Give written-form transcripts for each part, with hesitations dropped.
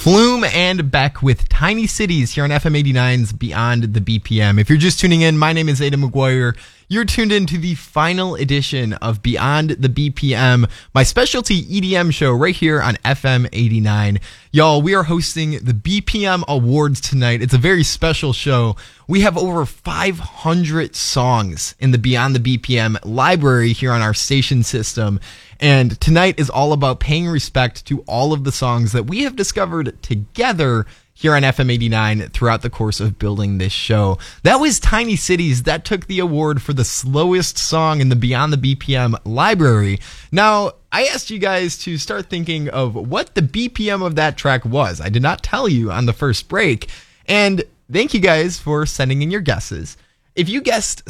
Flume and Beck with Tiny Cities here on FM 89's Beyond the BPM. If you're just tuning in, my name is Adam McGuire. You're tuned in to the final edition of Beyond the BPM, my specialty EDM show right here on FM 89. Y'all, we are hosting the BPM Awards tonight. It's a very special show. We have over 500 songs in the Beyond the BPM library here on our station system. And tonight is all about paying respect to all of the songs that we have discovered together here on FM 89 throughout the course of building this show. That was Tiny Cities. That took the award for the slowest song in the Beyond the BPM library. Now, I asked you guys to start thinking of what the BPM of that track was. I did not tell you on the first break. And thank you guys for sending in your guesses. If you guessed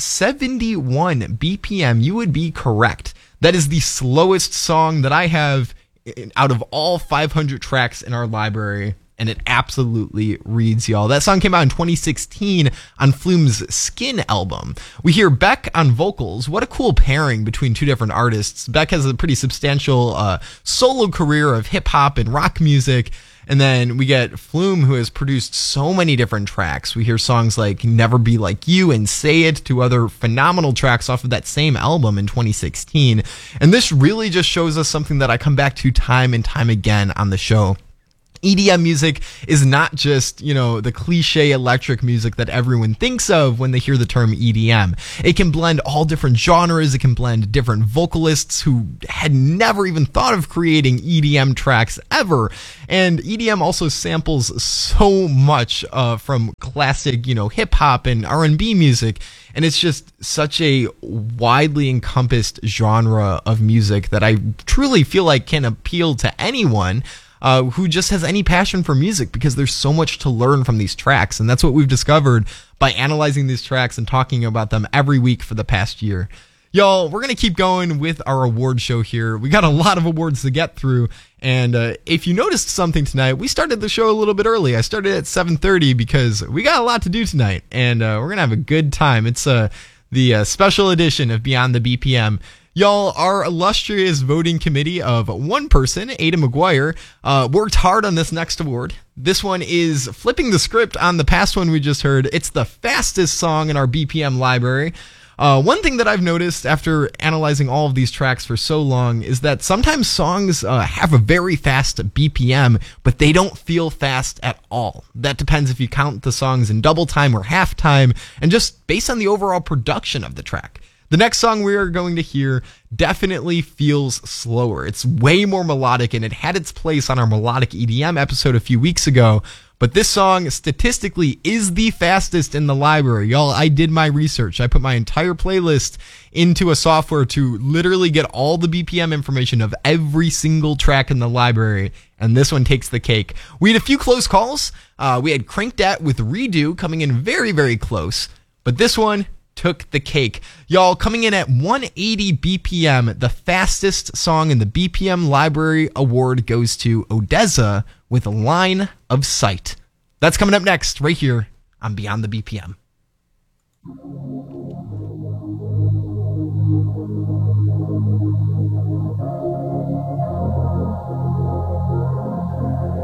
71 BPM, you would be correct. That is the slowest song that I have out of all 500 tracks in our library, and it absolutely reads, y'all. That song came out in 2016 on Flume's Skin album. We hear Beck on vocals. What a cool pairing between two different artists. Beck has a pretty substantial solo career of hip-hop and rock music. And then we get Flume, who has produced so many different tracks. We hear songs like Never Be Like You and Say It, two other phenomenal tracks off of that same album in 2016. And this really just shows us something that I come back to time and time again on the show. EDM music is not just, the cliche electric music that everyone thinks of when they hear the term EDM. It can blend all different genres. It can blend different vocalists who had never even thought of creating EDM tracks ever. And EDM also samples so much from classic, hip hop and R&B music. And it's just such a widely encompassed genre of music that I truly feel like can appeal to anyone who just has any passion for music, because there's so much to learn from these tracks. And that's what we've discovered by analyzing these tracks and talking about them every week for the past year. Y'all, we're going to keep going with our award show here. We got a lot of awards to get through. And if you noticed something tonight, we started the show a little bit early. I started at 7:30 because we got a lot to do tonight. And we're going to have a good time. It's the special edition of Beyond the BPM. Y'all, our illustrious voting committee of one person, Ada McGuire, worked hard on this next award. This one is flipping the script on the past one we just heard. It's the fastest song in our BPM library. One thing that I've noticed after analyzing all of these tracks for so long is that sometimes songs have a very fast BPM, but they don't feel fast at all. That depends if you count the songs in double time or half time, and just based on the overall production of the track. The next song we are going to hear definitely feels slower. It's way more melodic, and it had its place on our melodic EDM episode a few weeks ago. But this song statistically is the fastest in the library. Y'all, I did my research. I put my entire playlist into a software to literally get all the BPM information of every single track in the library. And this one takes the cake. We had a few close calls. We had Crank Dat with Redo coming in very, very close. But this one took the cake. Y'all, coming in at 180 BPM, the fastest song in the BPM Library Award goes to ODESZA with Line of Sight. That's coming up next, right here on Beyond the BPM.